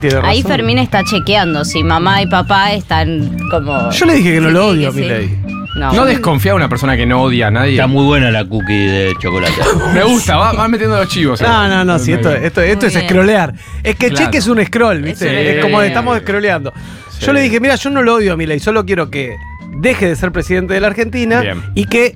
Tiene razón. Ahí Fermín está chequeando si mamá y papá están como... Yo le dije que no lo odio a Sí. Milei. No desconfía de una persona que no odia a nadie. Está muy buena la cookie de chocolate. Me gusta, va metiendo los chivos. No, sí, esto es bien. scrollear. Es que Claro. cheque es un scroll, ¿viste? Sí. Es como estamos scrolleando. Sí. Yo le dije, mira, yo no lo odio a Milei, solo quiero que deje de ser presidente de la Argentina Bien. y que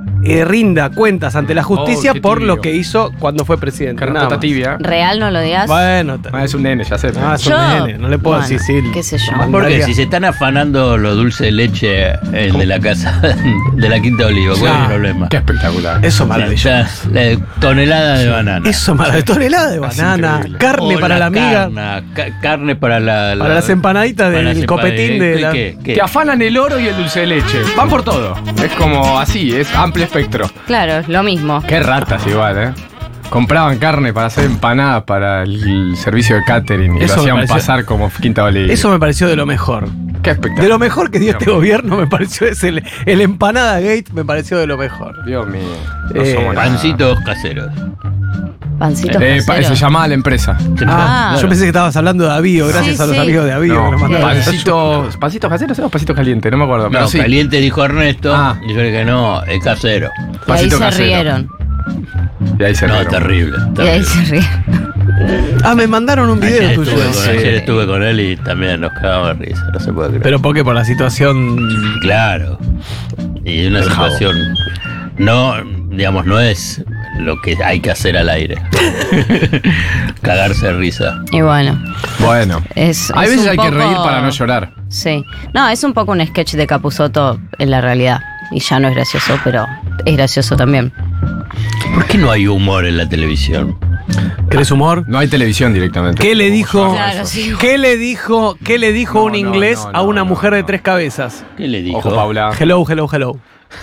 rinda cuentas ante la justicia qué por tibio. lo que hizo cuando fue presidente. Nada Carnota más. tibia. Real no lo digas. Bueno, Es un nene, ya sé. no, es un Yo- nene, no le puedo bueno, decir sí. qué sé yo. lo Porque mandaría. si se están afanando los dulces de leche de la casa de la Quinta Olivo, ¿cuál es el problema? Qué espectacular. Eso maravilloso. Tonelada de banana. Eso maravilloso. Tonelada de banana, increíble. carne O para la amiga, carne para para las empanaditas para del las copetín de la... ¿Qué? Te afanan el oro y el dulce de leche. Van por todo. Es como así, es amplio espectro. Claro, lo mismo. Qué ratas igual, ¿eh? Compraban carne para hacer empanadas para el servicio de catering y Eso lo me hacían pareció- pasar como Quinta Oliva. Eso me pareció de lo mejor. Qué espectacular. De lo mejor que dio este gobierno me pareció es el empanada gate me pareció de lo mejor. Dios mío. No Eh, somos nada. Pancitos caseros. Pancitos Se caseros. llamaba la empresa. Ah. Yo pensé que estabas hablando de Avío, gracias Sí, a los sí. amigos de Avío. No, que nos mandaron el desayuno. pancitos caseros o pancitos calientes, no me acuerdo. Pero No, sí. caliente dijo Ernesto. Ah. Y yo le dije, no, es casero. Y ahí Pasito se casero. rieron. Y ahí se No, rieron. terrible. Y ahí terrible. se rieron. Ah, me mandaron un video Ayer tuyo. ayer estuve con él y también nos cagamos de risa, no se puede creer. Pero porque por la situación. Claro. Y una El jabo. situación. No, digamos, no es lo que hay que hacer al aire. Cagarse de risa. Y bueno, Bueno. Hay es veces un hay que poco- reír para no llorar. Sí. No, es un poco un sketch de Capusotto en la realidad. Y ya no es gracioso, pero es gracioso también. ¿Por qué no hay humor en la televisión? ¿Querés humor? No hay televisión directamente. ¿Qué le dijo? Claro, sí. ¿Qué le dijo No, un no, inglés no, a una no, mujer de no. 3 cabezas? ¿Qué le dijo? Ojo, Paula. Hello, hello, hello.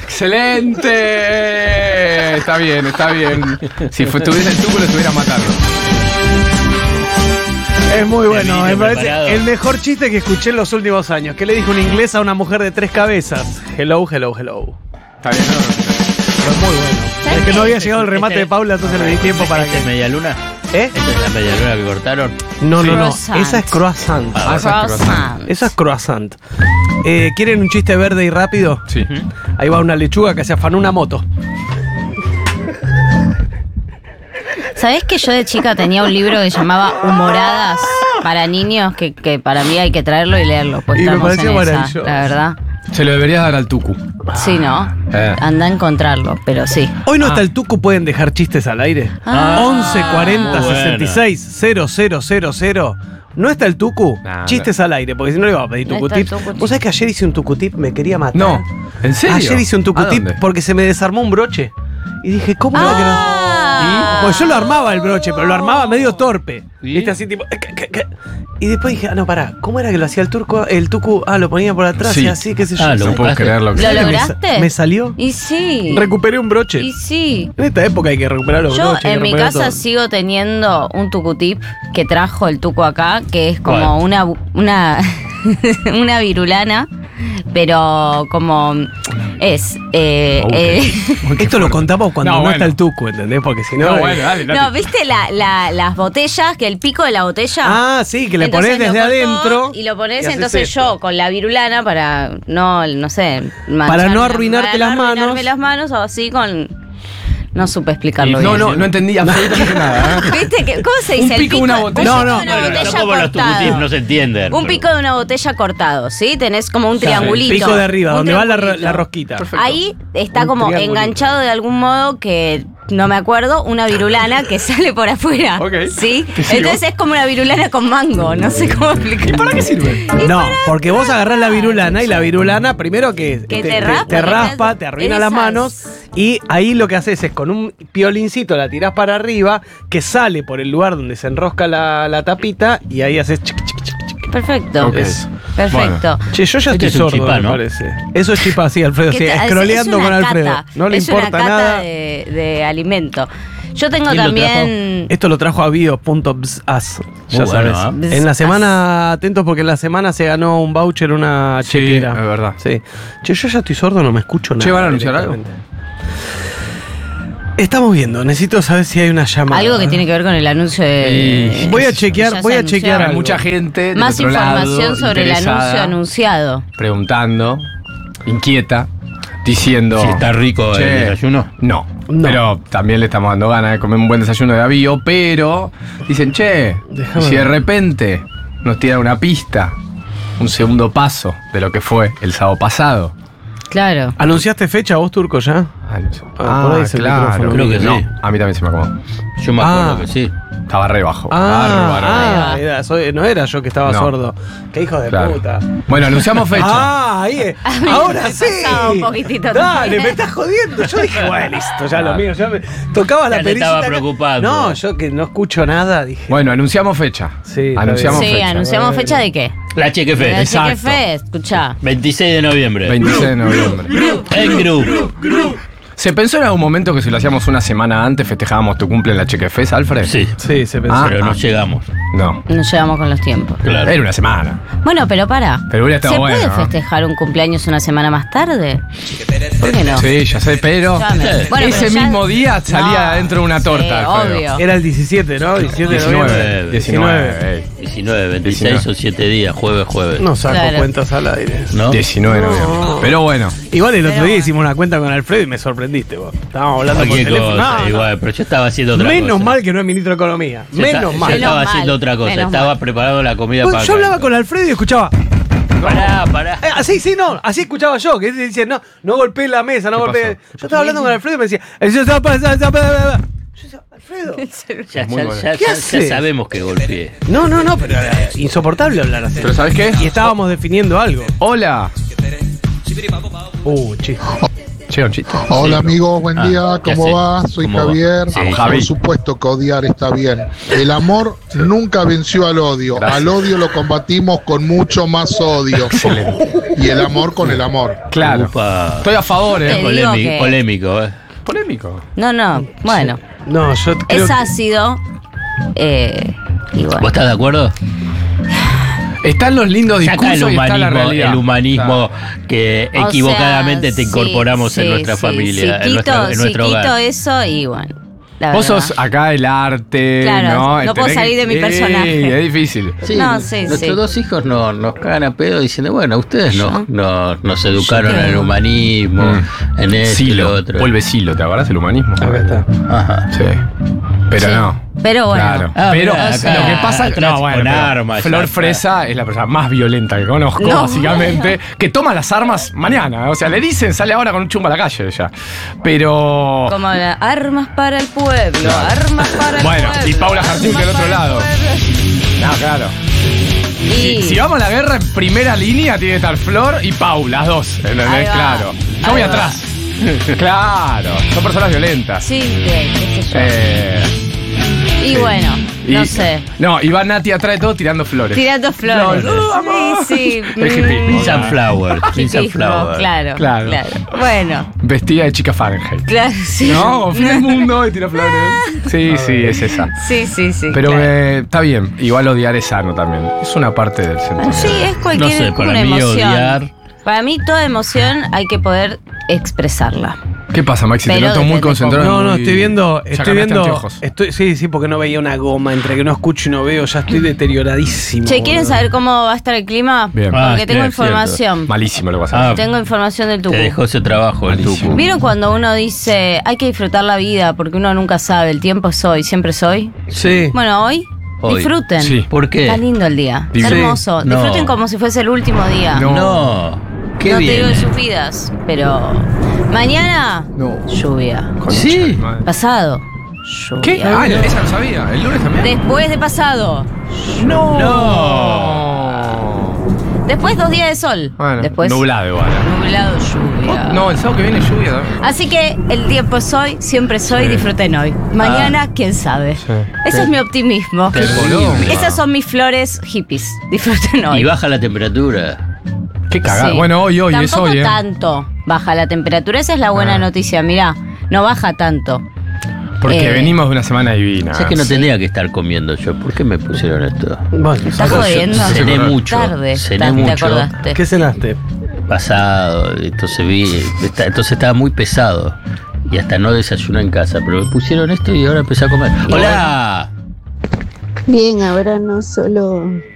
¡Excelente! Está bien, está bien. Si tuviera el tubo, lo estuviera matando. Es muy bueno, me Bien parece preparado. el mejor chiste que escuché en los últimos años. ¿Qué le dijo un inglés a una mujer de 3 cabezas? Hello, hello, hello. Está bien, ¿no? Fue muy bueno. ¿Sabes Es que no qué? había llegado el remate de Paula, entonces le di tiempo para ¿Esta es que... media luna? ¿Eh? ¿Esta es la media luna que cortaron? No, Sí. no, no. Croissant. Esa es croissant. Ah, esa es croissant. Croissant. Esa es croissant. ¿Quieren un chiste verde y rápido? Sí. Ahí va una lechuga que se afanó una moto. ¿Sabés que yo de chica tenía un libro que se llamaba Humoradas para niños? Que para mí hay que traerlo y leerlo. Pues Y me estamos pareció en esa, maravilloso. la verdad. Se lo deberías dar al tucu. Sí, ¿no? Anda a encontrarlo, pero sí. Hoy no está el tucu, pueden dejar chistes al aire. Ah. 11 40 Bueno. 66 000. ¿No está el tucu? Nah, Chistes al aire, porque si no le iba a pedir No tucu está el tip. tucu tip. ¿Vos sabés que ayer hice un tucu tip? Me quería matar. No. ¿En serio? Ayer hice un tucu ¿A tip dónde? porque se me desarmó un broche. Y dije, ¿cómo era que no? Ah. Pues yo lo armaba el broche, pero lo armaba medio torpe. ¿Y? ¿Viste? Así tipo. Y después dije, no, pará, ¿cómo era que lo hacía el turco? El tucu, lo ponía por atrás Sí. y así, qué sé yo. Ah, No lo puedo buscaste. creerlo. ¿Lo Me lograste? me salió. Y sí. Recuperé un broche. Y sí. En esta época hay que recuperar los Yo broches. hay que en mi recuperar casa todo. sigo teniendo un tucutip que trajo el tuco acá, que es como ¿Cuál? una una virulana, pero como es Esto lo contamos cuando No, no, bueno. está el tucu, ¿entendés? Porque si no. No, bueno, dale, dale. no, ¿viste las botellas? Que el pico de la botella. Ah, sí, que le Entonces ponés desde lo cortó adentro. y lo pones, y haces entonces esto. yo con la virulana para no sé, Para no arruinarte las manos. arruinarme las manos o así con. No supe explicarlo No, bien. no entendí absolutamente nada. ¿eh? ¿Viste? ¿Cómo se Un dice? El pico de una botella. un No, pico no. de una Bueno, botella no como los cortado. tucutip no se entienden. Un pico de una botella cortado, ¿sí? Tenés como un triangulito. El pico de arriba, Un donde va triangulito. la rosquita. Perfecto. Ahí está Un como triangulito. enganchado de algún modo que no me acuerdo, una virulana que sale por afuera. Ok. ¿Sí? Te sigo. Entonces es como una virulana con mango, no sé cómo explicar. ¿Y para qué sirve? No, porque vos agarrás la virulana y la virulana primero que Que te raspa, te raspa, te arruina las esas. manos y ahí lo que haces es con un piolincito la tirás para arriba que sale por el lugar donde se enrosca la tapita y ahí haces chic, chic, chic, chic. Perfecto. Ok. Perfecto. Che, yo ya Este estoy es un sordo, chipá, me ¿no? parece. Eso es chipá, sí, Alfredo, sí, Que es scrolleando una con Alfredo. cata, No le es importa una cata nada. de alimento. Yo tengo ¿Quién lo también. trajo? Esto lo trajo a bio.bzas. Ya Muy bueno, sabes. ¿ah? En la semana, atentos porque en la semana se ganó un voucher, una Sí, chequera. es verdad. Sí. Che, yo ya estoy sordo, no me escucho nada. Che, ¿van a anunciar algo? directamente. Estamos viendo, necesito saber si hay una llamada. Algo que tiene que ver con el anuncio de... Voy a chequear, ya voy se a chequear anunció. Hay mucha gente del Más otro lado, información sobre el interesada, anuncio anunciado. preguntando, inquieta, diciendo... Si está rico "Che, el desayuno. No, No. pero también le estamos dando ganas de comer un buen desayuno de avío, pero dicen, che, Déjame si de ver. repente nos tira una pista, un segundo paso de lo que fue el sábado pasado. Claro. ¿Anunciaste fecha vos, Turco, ya? por ahí es el micrófono. Creo que no, sí. a mí también se me acomodó. Yo me acuerdo Ah. que sí. Estaba re bajo. bárbaro. No era yo que estaba No. sordo. Qué hijo de Claro. puta. Bueno, anunciamos fecha. Ah, ahí es. mí Ahora me sí. pasaba un poquitito Dale, también. me estás jodiendo. Yo dije, bueno, listo, ya lo mío. Ya me tocaba la Ya te perilla. estaba preocupando. No, yo que no escucho nada, dije. Bueno, anunciamos fecha. Sí, está anunciamos Sí, fecha. anunciamos fecha de qué. La Cheque De la Fe. Exacto. Cheque escuchá. 26 de noviembre. 26 de noviembre. En Group. ¿Se pensó en algún momento que si lo hacíamos una semana antes festejábamos tu cumple en la Chequefes, Alfred? Sí. Sí, se pensó. Ah. Pero no llegamos. No. Nos llevamos con los tiempos. Claro. Era una semana. Bueno, pero para. Pero hubiera estado ¿Se bueno, puede ¿no? festejar un cumpleaños una semana más tarde? ¿Por qué no? Sí, ya sé, pero Llame. Bueno, ese pero ya- mismo día salía No. dentro de una torta, Sí, Alfredo. obvio. Era el 17, ¿no? 17 de noviembre. 19. 19, 26 o 7 días, jueves. No saco Claro. cuentas al aire. ¿No? 19 de noviembre. No. Pero bueno, Igual el otro Pero día bueno. hicimos una cuenta con Alfredo y me sorprendiste vos. Estábamos hablando por Cualquier teléfono. cosa, No, no. igual, pero yo estaba haciendo otra cosa. Menos mal que no es ministro de Economía. Menos Yo mal. estaba Menos haciendo mal, otra cosa. menos Estaba mal. preparando la comida Pues para yo hablaba con Alfredo y escuchaba. Pará. Así, sí, no. Así escuchaba yo. Que dice, no, no golpeé la mesa, no ¿Qué golpeé. pasó? Yo estaba hablando con Alfredo y me decía. Yo decía, Alfredo. Ya, Muy bueno. ¿Qué haces? ya sabemos que golpeé. No, pero era insoportable hablar así. ¿pero sabes qué? Y estábamos definiendo algo. Hola. Chiste. Che, un chiste. Hola amigos, buen día, ¿qué ¿cómo hace? va? Soy ¿Cómo va? Javier. Sí, Javi. Por supuesto que odiar está bien. El amor nunca venció al odio. Gracias. Al odio lo combatimos con mucho más odio. Y el amor con el amor. Claro. Upa. Estoy a favor, Te digo que- Polémico. Polémico. No, bueno. No, yo creo Es ácido. Y bueno. ¿Vos estás de acuerdo? Están los lindos Ya está discursos y está la realidad. el humanismo que O equivocadamente sea, te incorporamos sí, en nuestra sí, familia, sí, en nuestro quito hogar. eso y bueno. la Vos verdad. sos acá el arte, Claro, ¿no? no puedo Tenés salir de mi personaje. Es difícil. Sí, No, sí, nuestros sí. dos hijos nos cagan a pedo diciendo, bueno, ustedes ¿Yo? nos educaron ¿Yo qué? en el humanismo, en esto y lo Silo. otro. Vuelve Silo, ¿te acordás del humanismo? Acá está. Ajá. Sí. Pero Sí. no. Pero bueno. Claro. Ah, pero mirá, lo acá que pasa atrás con pero armas, Flor ya Fresa es la persona más violenta que conozco, No. básicamente, que toma las armas mañana. O sea, le dicen, sale ahora con un chumbo a la calle ya. Pero. Como la armas para el pueblo, armas para el Bueno, pueblo. y Paula Jartín del armas otro para el lado. pueblo. No, claro. Y- Si vamos a la guerra en primera línea, tiene que estar Flor y Paula, las dos. ¿Entendés? Ahí va. Claro. Yo Ahí voy va. atrás. Claro. Son personas violentas. Sí, qué sé yo. Y bueno, no sé. No, y va Nati atrás de todo tirando flores. Tirando flores. Flores. Sí, sí. El hipismo. Sunflower. Hipismo, Sunflower. claro, Claro. claro. Bueno, Vestida de chica Fahrenheit. claro, sí. ¿No? Con fin del mundo y tira flores. Sí, sí, es esa. Sí, sí, sí. Pero claro. está bien. Igual odiar es sano también. Es una parte del sentimiento. Sí, es cualquier No sé, es como para una mí emoción. odiar- Para mí toda emoción hay que poder expresarla. ¿Qué pasa, Maxi? Te Pero noto muy depende concentrado. No, no, muy- estoy viendo. Ya Estoy cambiaste viendo. anteojos. Sí, porque no veía una goma. Entre que no escucho y no veo, ya estoy deterioradísimo. Che, ¿quieren boludo. saber cómo va a estar el clima? Bien. Ah, Porque tengo cierto. información. Malísimo lo vas a Ah, hacer. Tengo información del Te tubo. dejó ese trabajo el Malísimo. tucu. ¿Vieron cuando uno dice hay que disfrutar la vida porque uno nunca sabe, el tiempo es hoy, siempre soy? Sí. Bueno, hoy, Hoy. disfruten. Sí. ¿Por qué? Está lindo el día, está Divino. hermoso. No. Disfruten como si fuese el último día. No. No. Qué No te digo bien. de sus vidas, pero mañana No. lluvia. Sí. Pasado, lluvia. ¿Qué? Ah, esa no sabía. ¿El lunes también? Después de pasado, No. después 2 días de sol. Bueno, Después nublado igual. nublado, lluvia. No, el sábado que viene lluvia también. Así que el tiempo es hoy, siempre soy, Sí. disfruten hoy. Mañana, quién sabe. Sí. Ese es mi optimismo. Terrible. Esas son mis flores hippies. Disfruten hoy. Y baja la temperatura. Qué cagada. Sí. Bueno, hoy es Tampoco hoy, ¿eh? tanto baja la temperatura. Esa es la buena Ah. noticia. Mirá, no baja tanto. Porque venimos de una semana divina. Sé que no tendría que estar comiendo yo. ¿Por qué me pusieron esto? Bueno, ¿Estás jodiendo? Cené mucho. Tarde. Cené ¿Te mucho. acordaste? ¿Qué cenaste? Pasado. Entonces estaba muy pesado. y hasta no desayuno en casa, pero me pusieron esto y ahora empecé a comer. ¡Hola! Bien, ahora no solo